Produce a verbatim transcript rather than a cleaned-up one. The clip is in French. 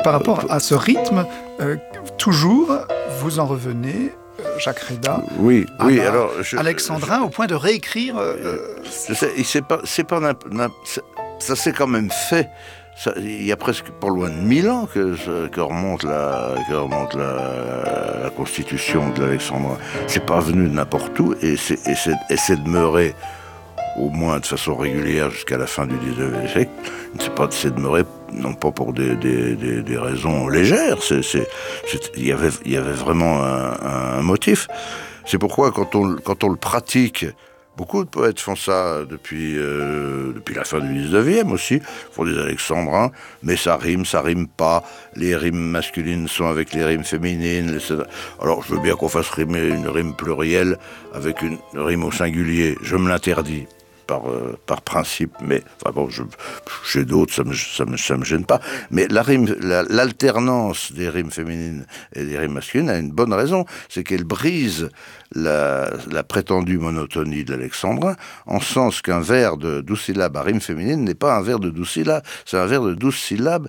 par rapport à ce rythme, euh, toujours, vous en revenez, Jacques Reda, oui, à oui, la alors, je, alexandrin, je, au point de réécrire... Euh, je sais, c'est pas, c'est pas, ça, ça s'est quand même fait. Ça, il y a presque pas loin de mille ans que, que remonte la, que remonte la, la constitution de l'Alexandrin. C'est pas venu de n'importe où et c'est, et c'est, et c'est demeuré au moins de façon régulière jusqu'à la fin du dix-neuvième siècle. C'est pas, c'est demeuré non pas pour des, des, des, des raisons légères. C'est, c'est, c'est, il y avait, il y avait vraiment un, un motif. C'est pourquoi quand on, quand on le pratique. Beaucoup de poètes font ça depuis, euh, depuis la fin du dix-neuvième aussi, font des alexandrins, mais ça rime, ça rime pas, les rimes masculines sont avec les rimes féminines, et cetera. Alors je veux bien qu'on fasse rimer une rime plurielle avec une rime au singulier, je me l'interdis. Par, euh, par principe, mais enfin bon, je, chez d'autres, ça me, ça, me, ça me gêne pas. Mais la rime, la, l'alternance des rimes féminines et des rimes masculines a une bonne raison, c'est qu'elle brise la, la prétendue monotonie de l'alexandrin, en sens qu'un vers de douze syllabes à rime féminine n'est pas un vers de douze syllabes, c'est un vers de douze syllabes